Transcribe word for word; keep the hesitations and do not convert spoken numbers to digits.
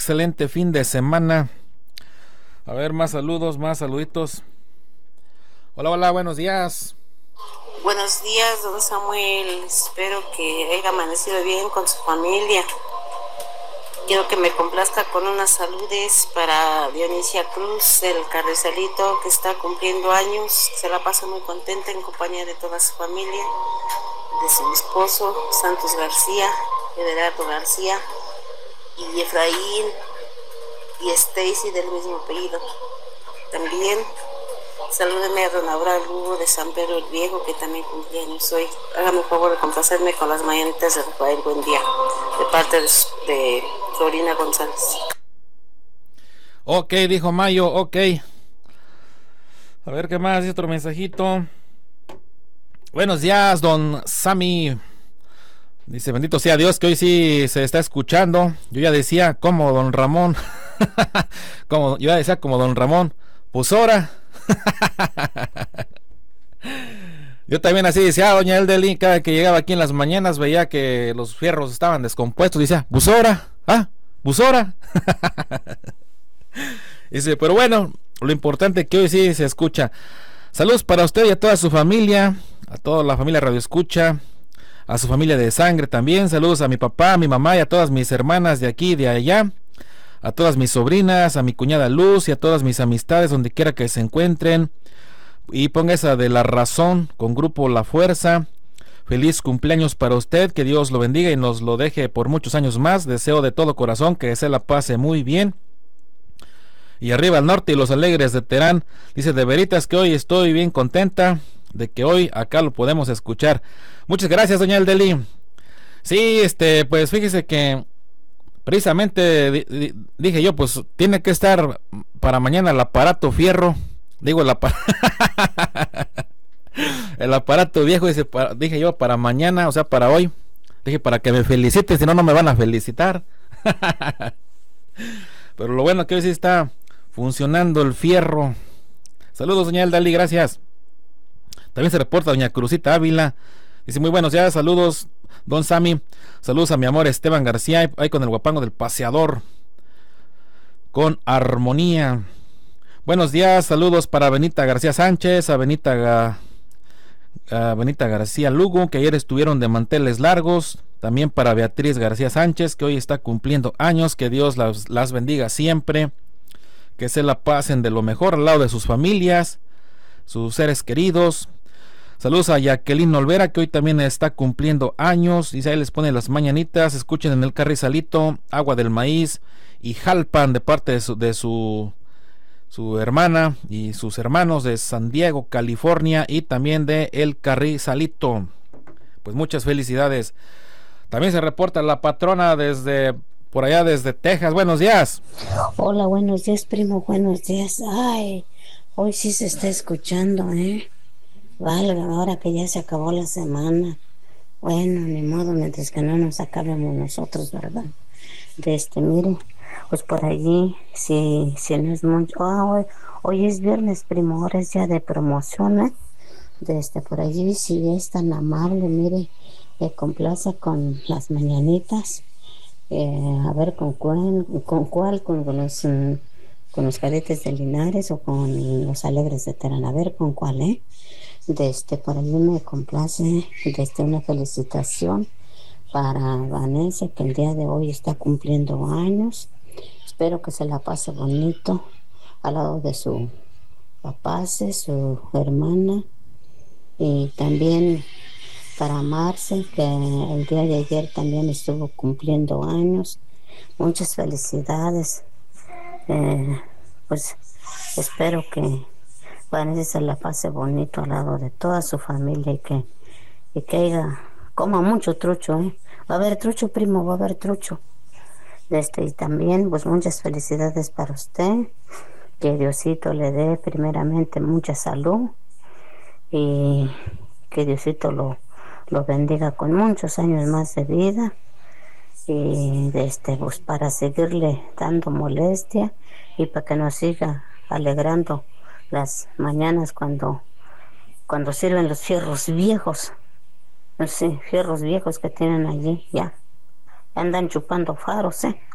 excelente fin de semana. A ver, más saludos, más saluditos. Hola, hola, buenos días. Buenos días, don Samuel. Espero que haya amanecido bien con su familia. Quiero que me complazca con unas saludes para Dionisia Cruz, el Carrizalito, que está cumpliendo años. Se la pasa muy contenta en compañía de toda su familia, de su esposo, Santos García, Everardo García, y Efraín y Stacy del mismo apellido. También salúdeme a don Abraham Lugo de San Pedro el Viejo, que también cumple años hoy. Hágame el favor de complacerme con las mañanitas de Rafael Buendía, de parte de, de Florina González. Ok, dijo Mayo, ok. A ver qué más, otro mensajito. Buenos días, don Sammy. Dice, bendito sea Dios que hoy sí se está escuchando. Yo ya decía como don Ramón. como, yo ya decía como don Ramón. Pues ahora. Yo también así decía, doña Eldeli, cada que llegaba aquí en las mañanas veía que los fierros estaban descompuestos. Decía, busora, ah, busora. Dice, pero bueno, lo importante es que hoy sí se escucha. Saludos para usted y a toda su familia, a toda la familia Radio Escucha, a su familia de sangre también. Saludos a mi papá, a mi mamá y a todas mis hermanas de aquí y de allá, a todas mis sobrinas, a mi cuñada Luz y a todas mis amistades donde quiera que se encuentren. Y ponga esa de La Razón con Grupo La Fuerza. Feliz cumpleaños para usted, que Dios lo bendiga y nos lo deje por muchos años más. Deseo de todo corazón que se la pase muy bien. Y arriba al norte y los alegres de Terán. Dice, de veritas que hoy estoy bien contenta de que hoy acá lo podemos escuchar. Muchas gracias, doña Eldeli. Sí, este, pues fíjese que precisamente di, di, dije yo, pues tiene que estar para mañana el aparato fierro. Digo, el, apar... el aparato viejo, dice, para, dije yo, para mañana, o sea, para hoy. Dije, para que me feliciten, si no, no me van a felicitar. Pero lo bueno es que hoy sí está funcionando el fierro. Saludos, doña Eldali, gracias. También se reporta doña Cruzita Ávila. Dice, muy buenos días, saludos, don Sammy. Saludos a mi amor Esteban García, ahí con el guapango del paseador. Con armonía. Buenos días, saludos para Benita García Sánchez, a Benita, Ga, a Benita García Lugo, que ayer estuvieron de manteles largos. También para Beatriz García Sánchez, que hoy está cumpliendo años. Que Dios las, las bendiga siempre. Que se la pasen de lo mejor al lado de sus familias, sus seres queridos. Saludos a Jacqueline Olvera, que hoy también está cumpliendo años. Y ahí les pone las mañanitas. Escuchen en el Carrizalito, Agua del Maíz y Jalpan de parte de su... De su su hermana y sus hermanos de San Diego, California, y también de El Carrizalito. Pues muchas felicidades. También se reporta la patrona desde por allá, desde Texas. Buenos días. Hola, buenos días, primo, buenos días. Ay, hoy sí se está escuchando, ¿eh? Valga, ahora que ya se acabó la semana. Bueno, ni modo, mientras que no nos acabemos nosotros, ¿verdad? De este, mire, pues por allí, si, si no es mucho, ah, hoy, hoy es viernes, primo, ahora es día de promoción, ¿eh? Desde por allí, si es tan amable, mire, me complace con las mañanitas, eh, a ver con cuál, con cuál, con, con los um, con los cadetes de Linares o con los alegres de Terán, a ver con cuál, ¿eh? Desde por allí me complace, desde una felicitación para Vanessa, que el día de hoy está cumpliendo años. Espero que se la pase bonito al lado de su papá, su hermana, y también para Marce, que el día de ayer también estuvo cumpliendo años. Muchas felicidades. Eh, pues espero que Vanessa se la pase bonito al lado de toda su familia y que, y que haya, coma mucho trucho, ¿eh? Va a haber trucho, primo, va a haber trucho. Este, y también, pues muchas felicidades para usted. Que Diosito le dé primeramente mucha salud y que Diosito lo, lo bendiga con muchos años más de vida. Y este, pues para seguirle dando molestia y para que nos siga alegrando las mañanas cuando, cuando sirven los fierros viejos. Sí, fierros viejos que tienen allí, ya andan chupando faros, ¿eh?